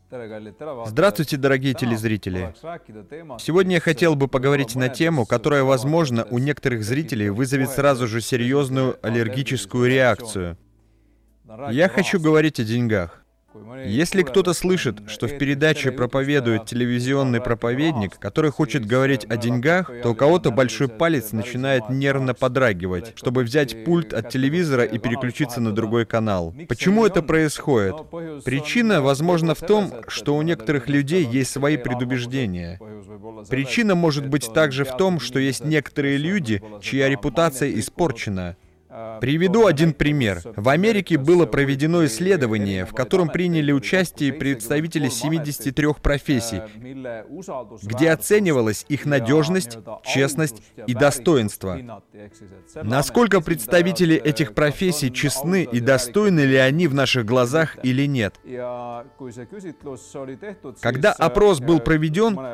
Здравствуйте, дорогие телезрители! Сегодня я хотел бы поговорить на тему, которая, возможно, у некоторых зрителей вызовет сразу же серьезную аллергическую реакцию. Я хочу говорить о деньгах. Если кто-то слышит, что в передаче проповедует телевизионный проповедник, который хочет говорить о деньгах, то у кого-то большой палец начинает нервно подрагивать, чтобы взять пульт от телевизора и переключиться на другой канал. Почему это происходит? Причина, возможно, в том, что у некоторых людей есть свои предубеждения. Причина может быть также в том, что есть некоторые люди, чья репутация испорчена. Приведу один пример. В Америке было проведено исследование, в котором приняли участие представители 73 профессий, где оценивалась их надежность, честность и достоинство. Насколько представители этих профессий честны и достойны ли они в наших глазах или нет? Когда опрос был проведен,